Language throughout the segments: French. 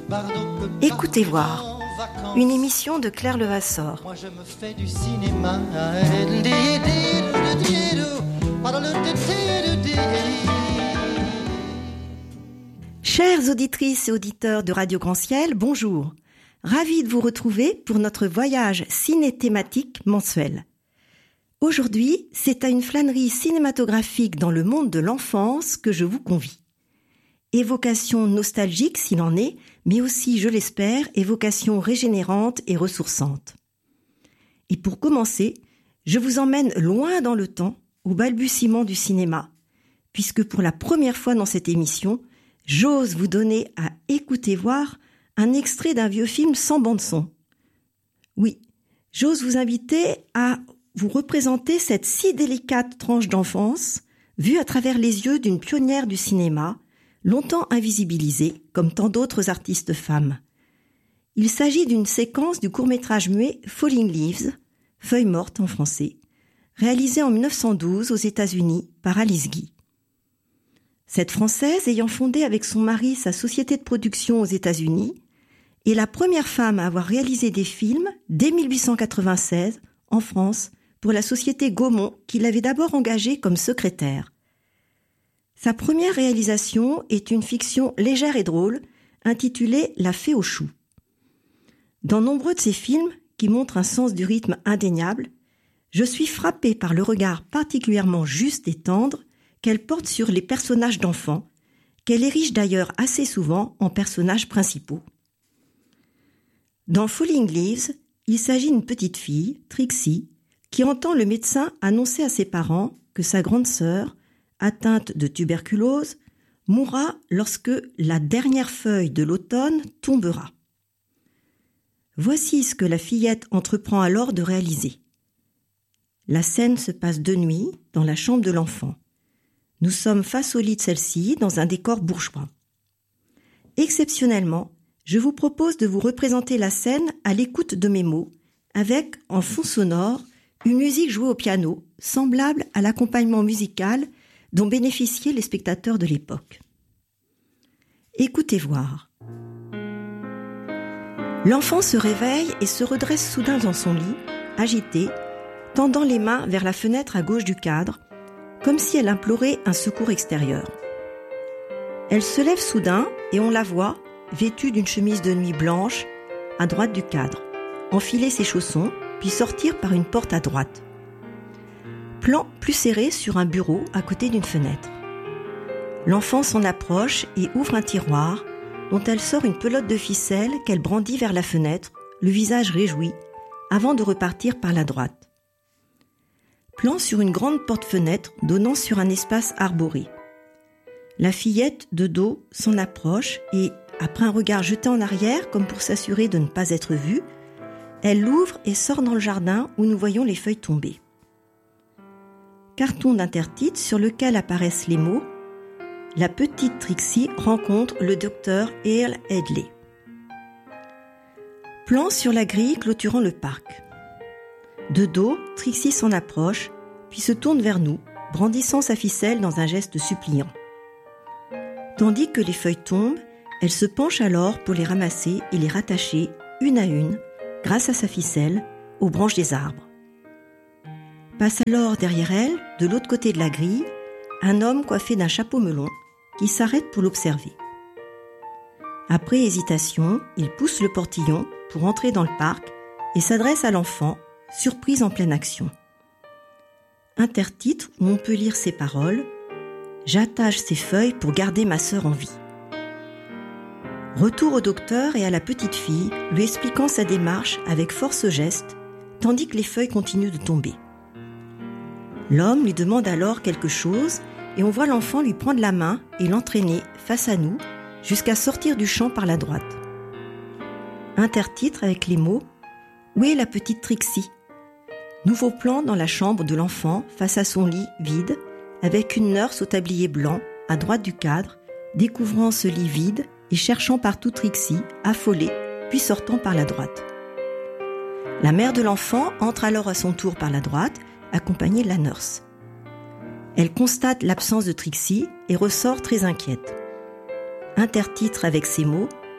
Écoutez voir, une émission de Claire Levasseur. Moi je me fais du cinéma. Chères auditrices et auditeurs de Radio Grand Ciel, bonjour. Ravi de vous retrouver pour notre voyage ciné-thématique mensuel. Aujourd'hui, c'est à une flânerie cinématographique dans le monde de l'enfance que je vous convie. Évocation nostalgique s'il en est, mais aussi, je l'espère, évocation régénérante et ressourçante. Et pour commencer, je vous emmène loin dans le temps, au balbutiement du cinéma, puisque pour la première fois dans cette émission, j'ose vous donner à écouter voir un extrait d'un vieux film sans bande-son. Oui, j'ose vous inviter à vous représenter cette si délicate tranche d'enfance, vue à travers les yeux d'une pionnière du cinéma, longtemps invisibilisée, comme tant d'autres artistes femmes. Il s'agit d'une séquence du court-métrage muet Falling Leaves, Feuilles mortes en français, réalisé en 1912 aux États-Unis par Alice Guy. Cette Française, ayant fondé avec son mari sa société de production aux États-Unis, est la première femme à avoir réalisé des films dès 1896 en France pour la société Gaumont qui l'avait d'abord engagée comme secrétaire. Sa première réalisation est une fiction légère et drôle intitulée La Fée aux choux. Dans nombreux de ses films, qui montrent un sens du rythme indéniable, je suis frappée par le regard particulièrement juste et tendre qu'elle porte sur les personnages d'enfants, qu'elle érige d'ailleurs assez souvent en personnages principaux. Dans Falling Leaves, il s'agit d'une petite fille, Trixie, qui entend le médecin annoncer à ses parents que sa grande sœur, atteinte de tuberculose, mourra lorsque la dernière feuille de l'automne tombera. Voici ce que la fillette entreprend alors de réaliser. La scène se passe de nuit dans la chambre de l'enfant. Nous sommes face au lit de celle-ci dans un décor bourgeois. Exceptionnellement, je vous propose de vous représenter la scène à l'écoute de mes mots, avec, en fond sonore, une musique jouée au piano, semblable à l'accompagnement musical dont bénéficiaient les spectateurs de l'époque. Écoutez voir. L'enfant se réveille et se redresse soudain dans son lit, agité, tendant les mains vers la fenêtre à gauche du cadre, comme si elle implorait un secours extérieur. Elle se lève soudain et on la voit, vêtue d'une chemise de nuit blanche, à droite du cadre, enfiler ses chaussons, puis sortir par une porte à droite. Plan plus serré sur un bureau à côté d'une fenêtre. L'enfant s'en approche et ouvre un tiroir dont elle sort une pelote de ficelle qu'elle brandit vers la fenêtre, le visage réjoui, avant de repartir par la droite. Plan sur une grande porte-fenêtre donnant sur un espace arboré. La fillette, de dos, s'en approche et, après un regard jeté en arrière comme pour s'assurer de ne pas être vue, elle l'ouvre et sort dans le jardin où nous voyons les feuilles tomber. Carton d'intertitre sur lequel apparaissent les mots « La petite Trixie rencontre le docteur Earl Hedley ». Plan sur la grille clôturant le parc. De dos, Trixie s'en approche, puis se tourne vers nous, brandissant sa ficelle dans un geste suppliant. Tandis que les feuilles tombent, elle se penche alors pour les ramasser et les rattacher, une à une, grâce à sa ficelle, aux branches des arbres. Passe alors derrière elle, de l'autre côté de la grille, un homme coiffé d'un chapeau melon qui s'arrête pour l'observer. Après hésitation, il pousse le portillon pour entrer dans le parc et s'adresse à l'enfant, surprise en pleine action. Intertitre où on peut lire ces paroles « J'attache ces feuilles pour garder ma sœur en vie ». Retour au docteur et à la petite fille, lui expliquant sa démarche avec force geste, tandis que les feuilles continuent de tomber. L'homme lui demande alors quelque chose et on voit l'enfant lui prendre la main et l'entraîner face à nous jusqu'à sortir du champ par la droite. Intertitre avec les mots « Où est la petite Trixie ?» Nouveau plan dans la chambre de l'enfant face à son lit vide, avec une nurse au tablier blanc, à droite du cadre, découvrant ce lit vide et cherchant partout Trixie, affolée, puis sortant par la droite. La mère de l'enfant entre alors à son tour par la droite, accompagnée de la nurse. Elle constate l'absence de Trixie et ressort très inquiète. Intertitre avec ces mots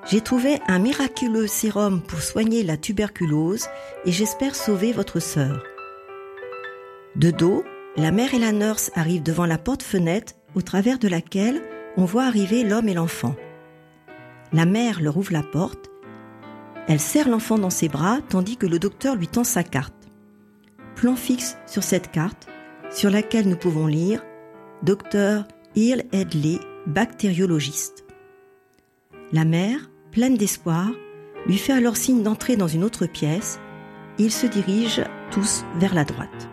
J'ai trouvé un miraculeux sérum pour soigner la tuberculose et j'espère sauver votre sœur. De dos, la mère et la nurse arrivent devant la porte-fenêtre au travers de laquelle on voit arriver l'homme et l'enfant. La mère leur ouvre la porte. Elle serre l'enfant dans ses bras tandis que le docteur lui tend sa carte. Plan fixe sur cette carte, sur laquelle nous pouvons lire « Dr Earl Hedley, bactériologiste ». La mère, pleine d'espoir, lui fait alors signe d'entrer dans une autre pièce et ils se dirigent tous vers la droite.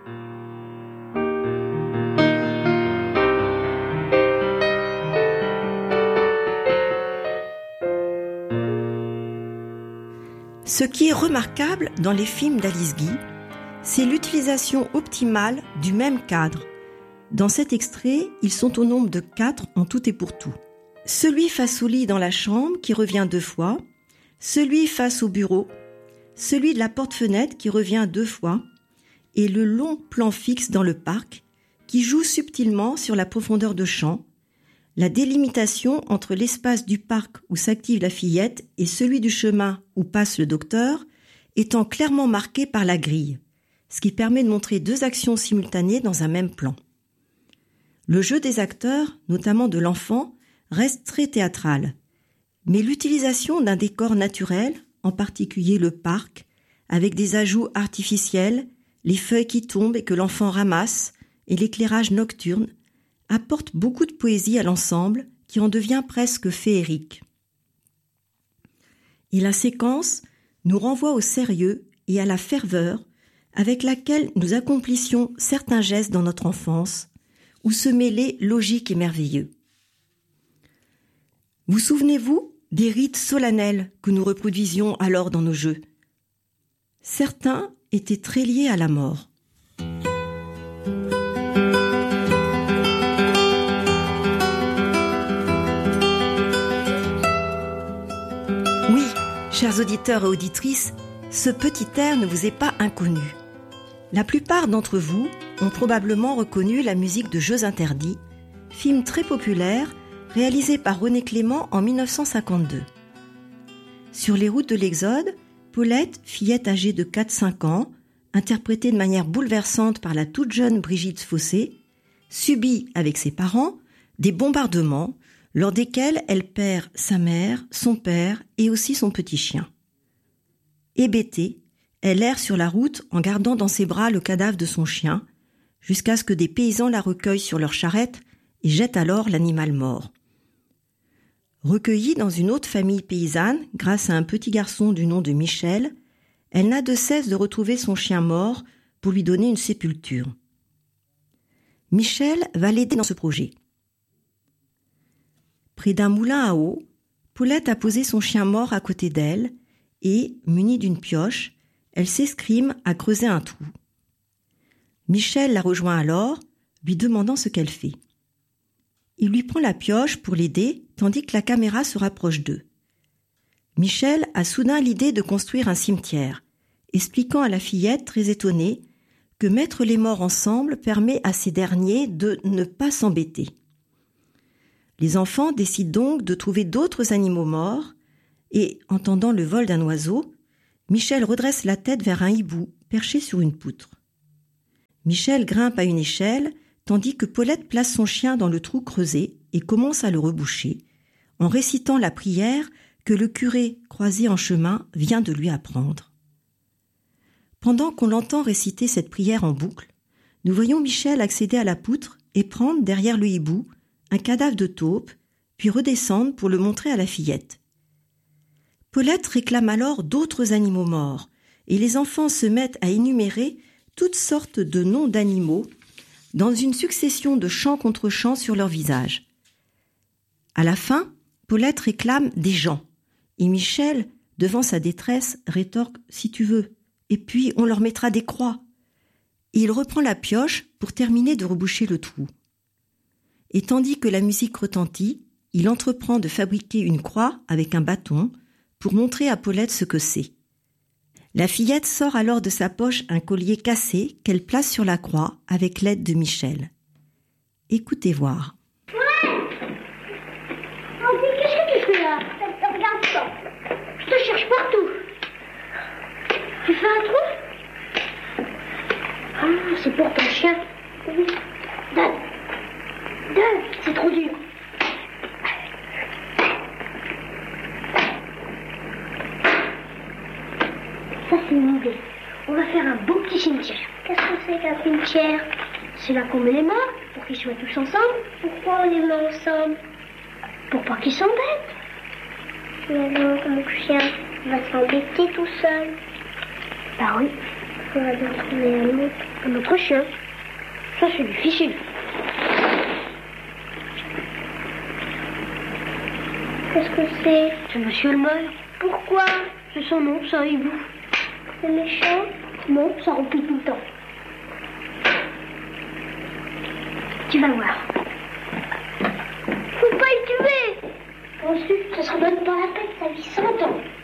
Ce qui est remarquable dans les films d'Alice Guy, c'est l'utilisation optimale du même cadre. Dans cet extrait, ils sont au nombre de 4 en tout et pour tout. Celui face au lit dans la chambre qui revient 2 fois, celui face au bureau, celui de la porte-fenêtre qui revient 2 fois, et le long plan fixe dans le parc qui joue subtilement sur la profondeur de champ, la délimitation entre l'espace du parc où s'active la fillette et celui du chemin où passe le docteur étant clairement marquée par la grille, ce qui permet de montrer 2 actions simultanées dans un même plan. Le jeu des acteurs, notamment de l'enfant, reste très théâtral, mais l'utilisation d'un décor naturel, en particulier le parc, avec des ajouts artificiels, les feuilles qui tombent et que l'enfant ramasse, et l'éclairage nocturne, apporte beaucoup de poésie à l'ensemble qui en devient presque féerique. Et la séquence nous renvoie au sérieux et à la ferveur avec laquelle nous accomplissions certains gestes dans notre enfance, où se mêlaient logique et merveilleux. Vous souvenez-vous des rites solennels que nous reproduisions alors dans nos jeux ? Certains étaient très liés à la mort. Oui, chers auditeurs et auditrices, ce petit air ne vous est pas inconnu. La plupart d'entre vous ont probablement reconnu la musique de Jeux interdits, film très populaire réalisé par René Clément en 1952. Sur les routes de l'Exode, Paulette, fillette âgée de 4-5 ans, interprétée de manière bouleversante par la toute jeune Brigitte Fossé, subit avec ses parents des bombardements lors desquels elle perd sa mère, son père et aussi son petit chien. Hébétée, elle erre sur la route en gardant dans ses bras le cadavre de son chien, jusqu'à ce que des paysans la recueillent sur leur charrette et jettent alors l'animal mort. Recueillie dans une autre famille paysanne grâce à un petit garçon du nom de Michel, elle n'a de cesse de retrouver son chien mort pour lui donner une sépulture. Michel va l'aider dans ce projet. Près d'un moulin à eau, Paulette a posé son chien mort à côté d'elle et, munie d'une pioche, elle s'escrime à creuser un trou. Michel la rejoint alors, lui demandant ce qu'elle fait. Il lui prend la pioche pour l'aider, tandis que la caméra se rapproche d'eux. Michel a soudain l'idée de construire un cimetière, expliquant à la fillette, très étonnée, que mettre les morts ensemble permet à ces derniers de ne pas s'embêter. Les enfants décident donc de trouver d'autres animaux morts et, entendant le vol d'un oiseau, Michel redresse la tête vers un hibou perché sur une poutre. Michel grimpe à une échelle, tandis que Paulette place son chien dans le trou creusé et commence à le reboucher, en récitant la prière que le curé, croisé en chemin, vient de lui apprendre. Pendant qu'on l'entend réciter cette prière en boucle, nous voyons Michel accéder à la poutre et prendre, derrière le hibou, un cadavre de taupe, puis redescendre pour le montrer à la fillette. Paulette réclame alors d'autres animaux morts, et les enfants se mettent à énumérer toutes sortes de noms d'animaux dans une succession de chants contre chants sur leur visage. À la fin, Paulette réclame des gens, et Michel, devant sa détresse, rétorque « si tu veux », et puis on leur mettra des croix. Et il reprend la pioche pour terminer de reboucher le trou. Et tandis que la musique retentit, il entreprend de fabriquer une croix avec un bâton pour montrer à Paulette ce que c'est. La fillette sort alors de sa poche un collier cassé qu'elle place sur la croix avec l'aide de Michel. Écoutez voir. Ouais. Oh, qu'est-ce que tu fais là ? Regarde C'est pour ton chien. Oui. Donne. Donne, c'est trop dur. Ça, c'est une idée. On va faire un beau petit cimetière. Qu'est-ce que c'est qu'un cimetière? C'est là qu'on met les morts, pour qu'ils soient tous ensemble. Pourquoi on les met ensemble? Pour pas qu'ils s'embêtent. Mais donc, mon chien va s'embêter tout seul. Bah oui, il faudra bien trouver un autre chien. Ça, c'est difficile. Qu'est-ce que c'est? C'est Monsieur le Maire. Pourquoi? C'est son nom, c'est un hibou. C'est méchant? Non, ça roupille tout le temps. Tu vas voir. Faut pas le tuer! Ensuite, ça sera même pas la peine, ça vit 100 ans.